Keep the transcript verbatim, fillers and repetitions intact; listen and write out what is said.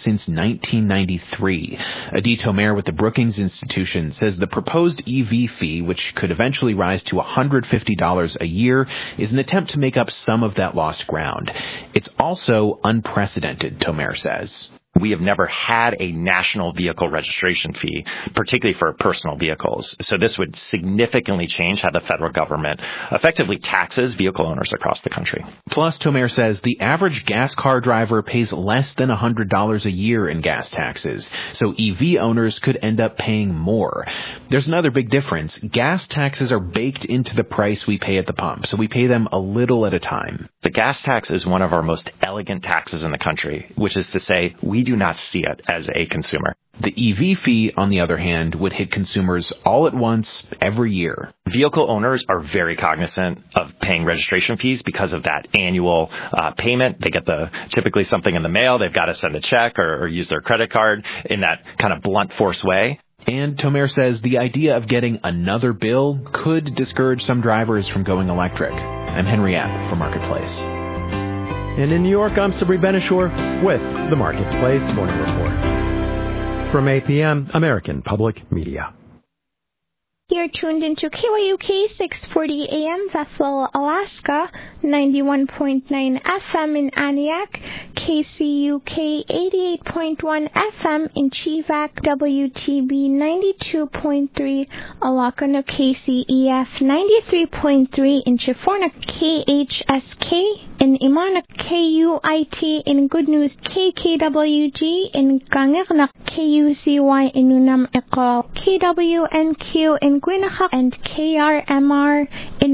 since nineteen ninety-three. Adi Tomer with the Brookings Institution says the proposed E V fee, which could eventually rise to one hundred fifty dollars a year, is an attempt to make up some of that lost ground. It's also unprecedented, Tomer says. We have never had a national vehicle registration fee, particularly for personal vehicles. So this would significantly change how the federal government effectively taxes vehicle owners across the country. Plus, Tomer says the average gas car driver pays less than one hundred dollars a year in gas taxes, so E V owners could end up paying more. There's another big difference. Gas taxes are baked into the price we pay at the pump, so we pay them a little at a time. The gas tax is one of our most elegant taxes in the country, which is to say we do not see it as a consumer. The E V fee, on the other hand, would hit consumers all at once every year. Vehicle owners are very cognizant of paying registration fees because of that annual uh, payment. They get the typically something in the mail. They've got to send a check or, or use their credit card in that kind of blunt force way. And Tomer says the idea of getting another bill could discourage some drivers from going electric. I'm Henry App for Marketplace. And in New York, I'm Sabri Ben-Achour with the Marketplace Morning Report. From A P M, American Public Media. You're tuned into K Y U K six forty A M, Bethel, Alaska, ninety-one point nine F M in Aniak, K C U K eighty-eight point one F M in Chivak, W T B ninety-two point three, Alakano K C E F ninety-three point three in Chiforna, K H S K in Imana, K U I T in Good News, K K W G in Gangirna, K U C Y in Unam Eqal, K W N Q in Gwinahak, and K R M R in